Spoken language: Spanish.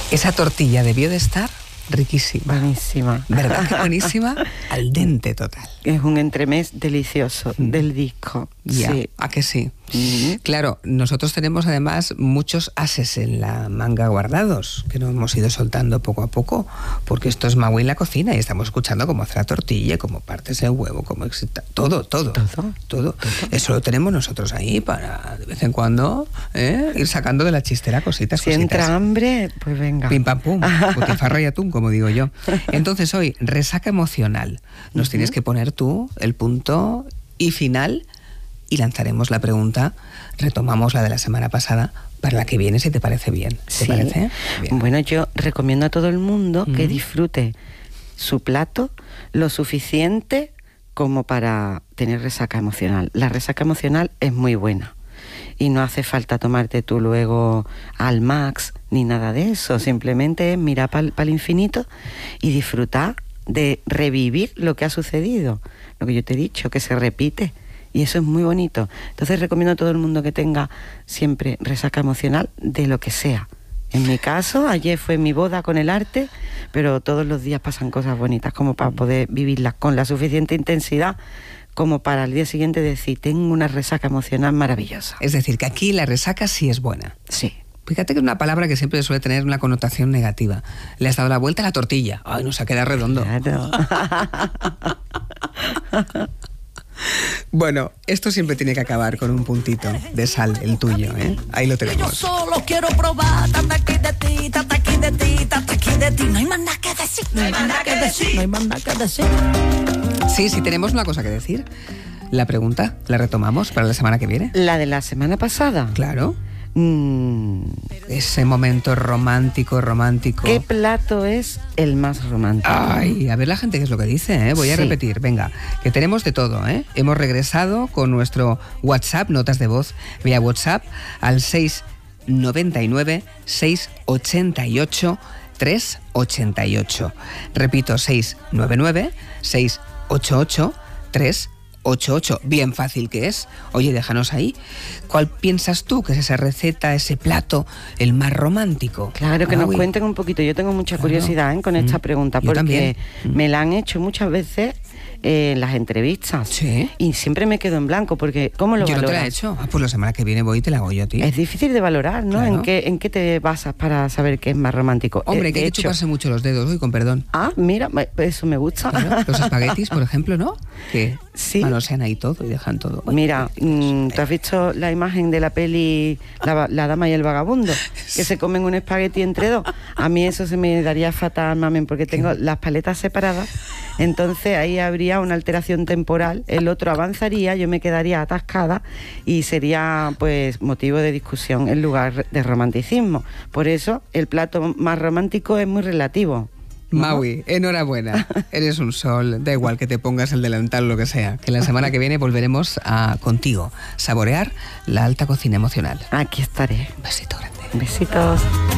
Esa tortilla debió de estar riquísima. Buenísima. ¿Verdad que buenísima? Al dente total. Es un entremés delicioso del disco. Ya, Sí. ¿a que sí? Claro, nosotros tenemos además muchos ases en la manga guardados, que nos hemos ido soltando poco a poco, porque esto es Maui en la cocina y estamos escuchando cómo hacer la tortilla, cómo partes el huevo, cómo excita, todo. Eso lo tenemos nosotros ahí para de vez en cuando ir sacando de la chistera cositas. Si entra hambre, pues venga. Pim pam pum, butifarra y atún, como digo yo. Entonces hoy, resaca emocional. Nos tienes que poner tú el punto y final y lanzaremos la pregunta, retomamos la de la semana pasada, para la que viene, si te parece bien. ¿Te parece? Bien. Bueno, yo recomiendo a todo el mundo que disfrute su plato lo suficiente como para tener resaca emocional. La resaca emocional es muy buena y no hace falta tomarte tú luego al max ni nada de eso, simplemente es mirar para el infinito y disfrutar de revivir lo que ha sucedido, lo que yo te he dicho, que se repite. Y eso es muy bonito. Entonces recomiendo a todo el mundo que tenga siempre resaca emocional de lo que sea. En mi caso, ayer fue mi boda con el arte, pero todos los días pasan cosas bonitas como para poder vivirlas con la suficiente intensidad como para al día siguiente decir, tengo una resaca emocional maravillosa. Es decir, que aquí la resaca sí es buena. Sí. Fíjate que es una palabra que siempre suele tener una connotación negativa. Le has dado la vuelta a la tortilla. Ay, nos ha quedado redondo. Claro. Bueno, esto siempre tiene que acabar con un puntito de sal, el tuyo, ¿eh? Ahí lo tenemos. Yo solo quiero probar, tata aquí de ti, tata aquí de ti, tata aquí de ti. No hay más nada que decir, no hay más nada que decir, no hay más nada que decir. Sí, tenemos una cosa que decir. La pregunta, ¿la retomamos para la semana que viene? La de la semana pasada. Claro. Ese momento romántico. ¿Qué plato es el más romántico? Ay, a ver la gente qué es lo que dice, ¿eh? Voy a repetir, venga, que tenemos de todo, ¿eh? Hemos regresado con nuestro WhatsApp, notas de voz vía WhatsApp, al 699 688 388. Repito, 699 688 388. Bien fácil que es. Oye, déjanos ahí. ¿Cuál piensas tú que es esa receta, ese plato, el más romántico? Claro, que nos cuenten un poquito. Yo tengo mucha curiosidad con esta pregunta, porque también me la han hecho muchas veces en las entrevistas. Sí. Y siempre me quedo en blanco, porque ¿cómo lo valoras? Yo no te la he hecho. Pues la semana que viene voy y te la hago yo a ti. Es difícil de valorar, ¿no? Claro. ¿En qué te basas para saber qué es más romántico? Hombre, que hay que chuparse mucho los dedos, con perdón. Ah, mira, eso me gusta. Claro, los espaguetis, por ejemplo, ¿no? Que sí. manosean ahí todo y dejan todo. Mira, ¿tú has visto la imagen de la peli La dama y el vagabundo? Que se comen un espagueti entre dos. A mí eso se me daría fatal, mamen, porque tengo las paletas separadas. Entonces ahí habría una alteración temporal, el otro avanzaría, yo me quedaría atascada y sería pues motivo de discusión en lugar de romanticismo. Por eso el plato más romántico es muy relativo, ¿no? Maui, enhorabuena, eres un sol, da igual que te pongas el delantal o lo que sea, que la semana que viene volveremos a contigo saborear la alta cocina emocional. Aquí estaré. Un besito grande. Besitos.